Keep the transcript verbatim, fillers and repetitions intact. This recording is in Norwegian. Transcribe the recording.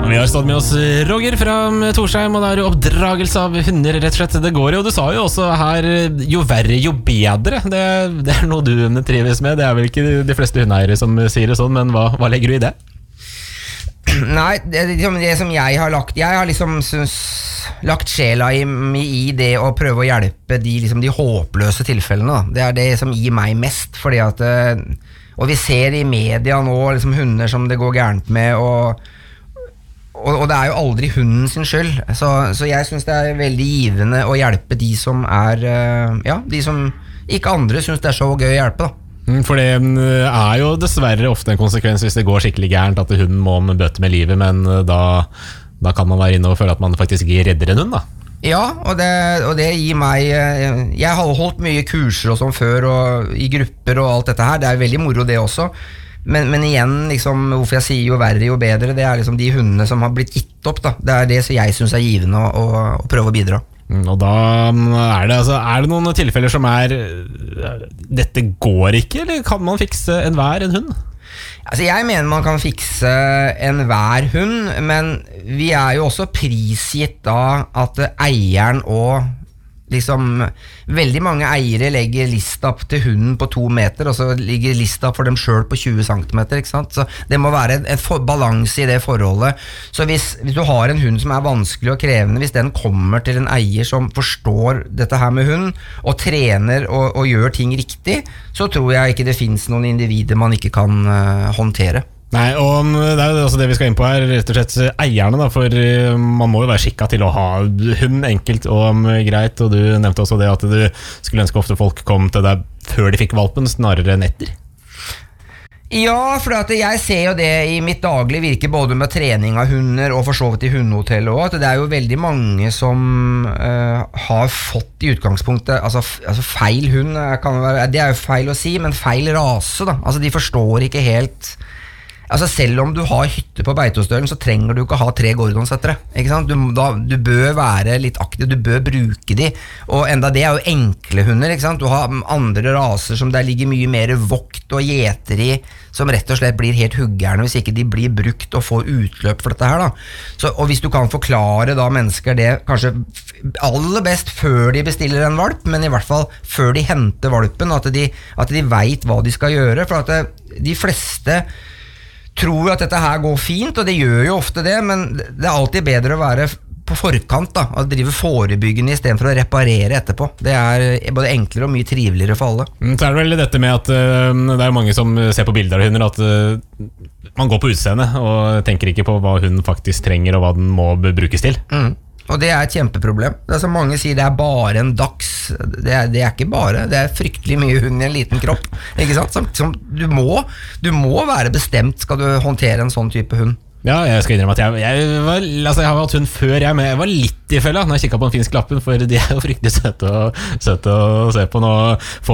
Vi har stått med oss Roger fra Torsheim, og det er jo oppdragelse av hunder, rett og slett. Det går jo, du sa jo også her, jo verre, jo bedre. Det, det er noe du trives med. Det er vel ikke de fleste hundeeiere som sier det sånn, men hva, hva legger du i det? Nei, det, det som jeg har lagt Jeg har liksom synes, lagt sjela i, i det å prøve å hjelpe de, liksom, de håpløse tilfellene da. Det er det som gir meg mest, fordi at og vi ser i media nå liksom, hunder som det går gærent med, og, og, og det er jo aldri hunden sin skyld, så, så jeg synes det er veldig givende å hjelpe de som er ja, de som ikke andre synes det er så gøy å hjelpe da. For det er jo dessverre ofte en konsekvens hvis det går skikkelig gærent at hunden må bøte med livet, men da, da kan man være inne og føle at man faktisk redder en hund da. Ja, og det, og det gir meg jeg har holdt mye kurser og sånn før og i grupper og alt dette her, det er veldig moro det også, men, men igjen liksom, hvorfor jeg sier jo verre jo bedre, det er liksom de hundene som har blitt gitt opp da. Det er det som jeg synes er givende å, å, å prøve å bidra. Og da er det, altså, er det noen tilfeller som er dette går ikke, eller kan man fikse enhver en hund? Altså jeg mener man kan fikse enhver hund, men vi er jo også prisgitt da at eieren og liksom veldig mange eiere legger lista til hunden på to meter, og så ligger lista for dem selv på tjue centimeter, ikke sant? Så det må være en balanse i det forholdet. Så hvis, hvis du har en hund som er vanskelig og krevende, hvis den kommer til en eier som forstår dette her med hund, og trener og, og gjør ting riktig, så tror jeg ikke det finnes noen individer man ikke kan uh, håndtere. Nei, og det er jo også det vi skal inn på her, rett og slett eierne da, for man må jo være skikket til å ha hund enkelt og greit, og du nevnte også det at du skulle ønske ofte folk kom til deg før de fikk valpen, snarere enn etter. Ja, for at jeg ser jo det i mitt daglige virke både med trening av hunder og for så vidt i hundehotellet også, at det er jo veldig mange som uh, har fått i utgangspunktet altså, altså feil hund, kan være, det er jo feil å si, men feil rase da, altså de forstår ikke helt. Altså selv om du har hytte på Beitostølen, så trenger du ikke ha tre Gordonsettere, ikke sant? Du, da, du bør være litt aktiv, du bør bruke de, og enda det er jo enkle hunder, ikke sant? Du har andre raser som der ligger mye mer vokt og gjeter i, som rett og slett blir helt huggerne hvis ikke de blir brukt og får utløp for dette her da. Så, og hvis du kan forklare da mennesker det kanskje aller best før de bestiller en valp, men i hvert fall før de henter valpen, at de, at de vet hva de skal gjøre, for at det, de fleste tror at dette her går fint, og det gjør jo ofte det, men det er alltid bedre å være på forkant da, å drive forebyggende i stedet for å reparere etterpå. Det er både enklere og mye triveligere for alle. Så er det vel dette med at uh, det er mange som ser på bilder av hunder, at uh, man går på utseende og tenker ikke på hva hunden faktisk trenger og hva den må brukes til. Mm. Og det er et kjempeproblem. Det er som mange sier, det er bare en dags. Det er, det er ikke bare, det er fryktelig mye hund i en liten kropp. Ikke sant? Som, som du, må, du må være bestemt skal du håndtere en sånn type hund. Ja, jeg skal innrømme at jeg, jeg, var, altså jeg har hatt hund før jeg, men jeg var litt i følge når jeg kikket på en finsk lappen, for de er jo fryktelig søte å, søte å se på nå.